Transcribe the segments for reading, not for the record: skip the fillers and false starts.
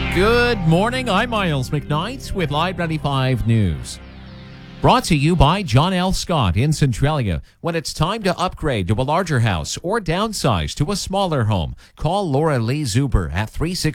Good morning. I'm Miles McKnight with Live 95 News. Brought to you by John L. Scott in Centralia. When it's time to upgrade to a larger house or downsize to a smaller home, call Laura Lee Zuber at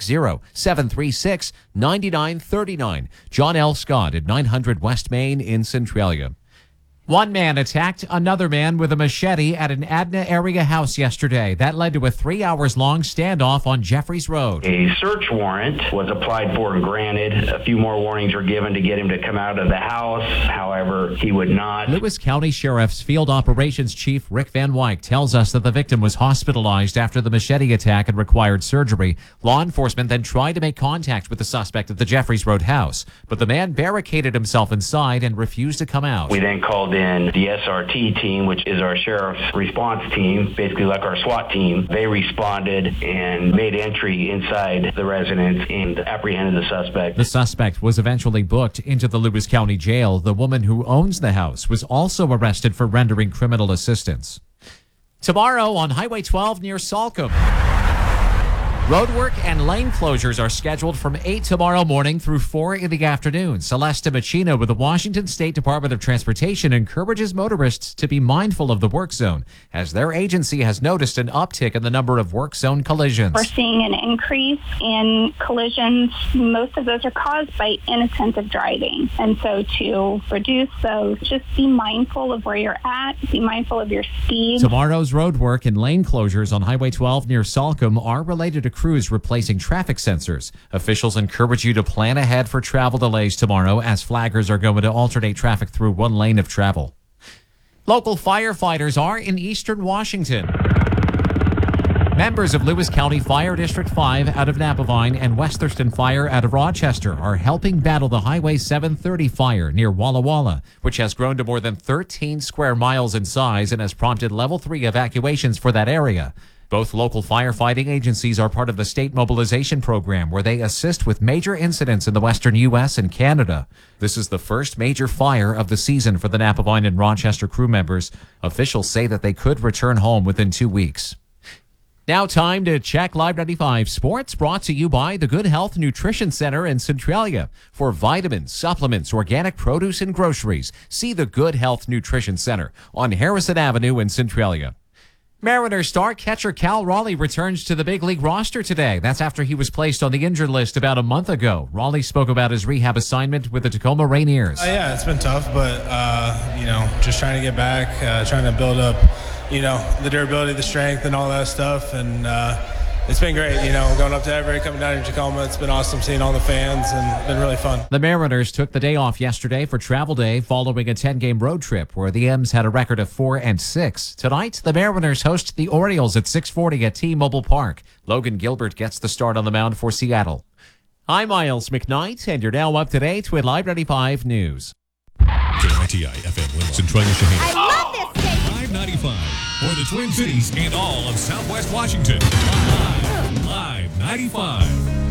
360-736-9939. John L. Scott at 900 West Main in Centralia. One man attacked another man with a machete at an Adna area house yesterday. That led to a 3 hours long standoff on Jeffries Road. A search warrant was applied for and granted. A few more warnings were given to get him to come out of the house. However, he would not. Lewis County Sheriff's Field Operations Chief Rick Van Wyk tells us that the victim was hospitalized after the machete attack and required surgery. Law enforcement then tried to make contact with the suspect at the Jeffries Road house, but the man barricaded himself inside and refused to come out. We then called in the SRT team, which is our sheriff's response team, basically like our SWAT team. They responded and made entry inside the residence and apprehended the suspect. The suspect was eventually booked into the Lewis County Jail. The woman who owns the house was also arrested for rendering criminal assistance. Tomorrow on Highway 12 near Salcombe, roadwork and lane closures are scheduled from 8 tomorrow morning through 4 in the afternoon. Celeste Machino with the Washington State Department of Transportation encourages motorists to be mindful of the work zone, as their agency has noticed an uptick in the number of work zone collisions. We're seeing an increase in collisions. Most of those are caused by inattentive driving. And so to reduce those, just be mindful of where you're at, be mindful of your speed. Tomorrow's roadwork and lane closures on Highway 12 near Salcombe are related to crews replacing traffic sensors. Officials encourage you to plan ahead for travel delays tomorrow, as flaggers are going to alternate traffic through one lane of travel. Local firefighters are in eastern Washington. Members of Lewis County Fire District 5 out of Napavine and West Thurston Fire out of Rochester are helping battle the Highway 730 fire near Walla Walla, which has grown to more than 13 square miles in size and has prompted Level 3 evacuations for that area. Both local firefighting agencies are part of the state mobilization program, where they assist with major incidents in the western U.S. and Canada. This is the first major fire of the season for the Napavine and Rochester crew members. Officials say that they could return home within 2 weeks. Now time to check Live 95 Sports, brought to you by the Good Health Nutrition Center in Centralia. For vitamins, supplements, organic produce, and groceries, see the Good Health Nutrition Center on Harrison Avenue in Centralia. Mariners star catcher Cal Raleigh returns to the big league roster today. That's after he was placed on the injured list about a month ago. Raleigh spoke about his rehab assignment with the Tacoma Rainiers. Yeah, it's been tough, but, just trying to get back, trying to build up, the durability, the strength, and all that stuff. And it's been great, going up to Everett, coming down to Tacoma. It's been awesome seeing all the fans, and been really fun. The Mariners took the day off yesterday for travel day following a 10-game road trip where the M's had a record of 4-6. Tonight, the Mariners host the Orioles at 6:40 at T-Mobile Park. Logan Gilbert gets the start on the mound for Seattle. I'm Miles McKnight, and you're now up to date with Live 95 News. KITI FM Willow, Centralia, Shaheen. I love this station. 595 for the Twin Cities and all of Southwest Washington. Live 95.